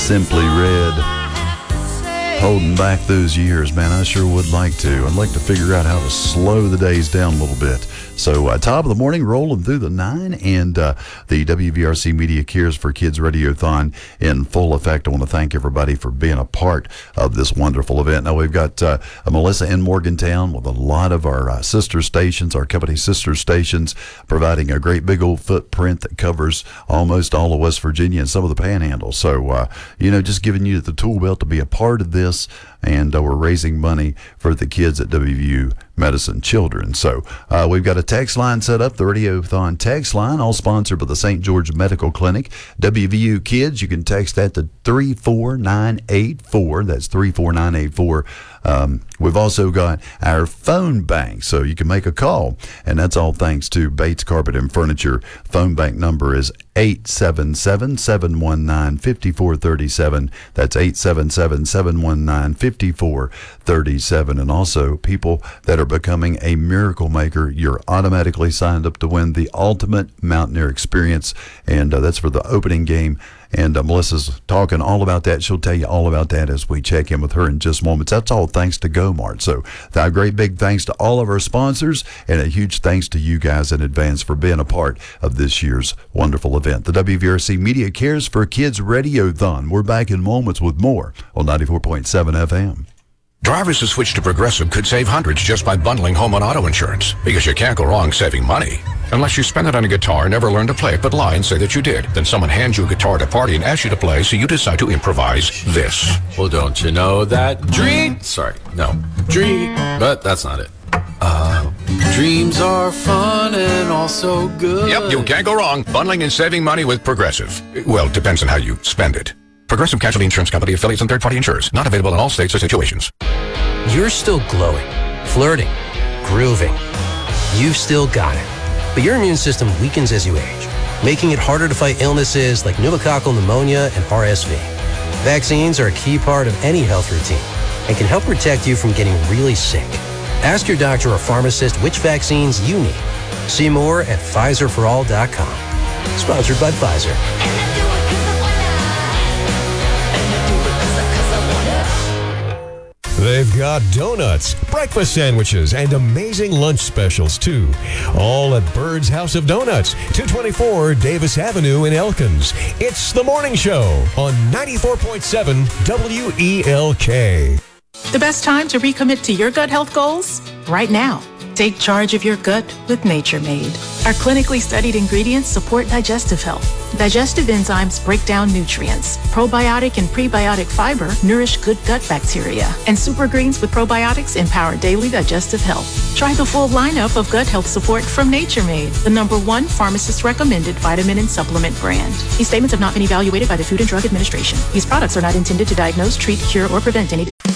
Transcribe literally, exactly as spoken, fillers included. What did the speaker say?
Simply Red. Holding back those years, man, I sure would like to. I'd like to figure out how to slow the days down a little bit. So, uh, top of the morning, rolling through the nine, and uh, the W V R C Media Cares for Kids Radiothon in full effect. I want to thank everybody for being a part of this wonderful event. Now, we've got uh, Melissa in Morgantown with a lot of our uh, sister stations, our company sister stations, providing a great big old footprint that covers almost all of West Virginia and some of the Panhandle. So, uh, you know, just giving you the tool belt to be a part of this. And uh, we're raising money for the kids at W V U Medicine Children. So uh, we've got a text line set up, the Radiothon text line, all sponsored by the Saint George Medical Clinic. W V U Kids, you can text that to three four nine eight four. That's three four nine eight four. Um, we've also got our phone bank, so you can make a call, and that's all thanks to Bates Carpet and Furniture. Phone bank number is eight seven seven, seven one nine, five four three seven. That's eight seven seven, seven one nine, five four three seven. And also, people that are becoming a Miracle Maker, you're automatically signed up to win the Ultimate Mountaineer Experience, and uh, that's for the opening game. And uh, Melissa's talking all about that. She'll tell you all about that as we check in with her in just moments. That's all thanks to GoMart. So a great big thanks to all of our sponsors, and a huge thanks to you guys in advance for being a part of this year's wonderful event. The W V R C Media Cares for Kids Radiothon. We're back in moments with more on ninety-four point seven F M. Drivers who switch to Progressive could save hundreds just by bundling home and auto insurance, because you can't go wrong saving money. Unless you spend it on a guitar, never learn to play it, but lie and say that you did. Then someone hands you a guitar at a party and asks you to play, so you decide to improvise this. Well, don't you know that dream... Sorry, no. Dream... But that's not it. Uh, dreams are fun and also good. Yep, you can't go wrong bundling and saving money with Progressive. Well, depends on how you spend it. Progressive Casualty Insurance Company, affiliates, and third-party insurers. Not available in all states or situations. You're still glowing, flirting, grooving. You've still got it. But your immune system weakens as you age, making it harder to fight illnesses like pneumococcal pneumonia and R S V. Vaccines are a key part of any health routine and can help protect you from getting really sick. Ask your doctor or pharmacist which vaccines you need. See more at Pfizer for all dot com. Sponsored by Pfizer. They've got donuts, breakfast sandwiches, and amazing lunch specials, too. All at Bird's House of Donuts, two twenty-four Davis Avenue in Elkins. It's The Morning Show on ninety-four point seven W E L K. The best time to recommit to your gut health goals? Right now. Take charge of your gut with Nature Made. Our clinically studied ingredients support digestive health. Digestive enzymes break down nutrients. Probiotic and prebiotic fiber nourish good gut bacteria. And super greens with probiotics empower daily digestive health. Try the full lineup of gut health support from Nature Made, the number one pharmacist-recommended vitamin and supplement brand. These statements have not been evaluated by the Food and Drug Administration. These products are not intended to diagnose, treat, cure, or prevent any